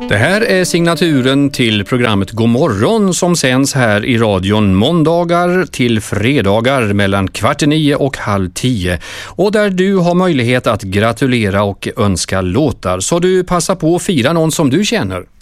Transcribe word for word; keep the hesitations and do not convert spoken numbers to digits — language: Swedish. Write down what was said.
Det här är signaturen till programmet God morgon som sänds här i radion måndagar till fredagar mellan kvart i nio och halv tio. Och där du har möjlighet att gratulera och önska låtar, så du passar på att fira någon som du känner.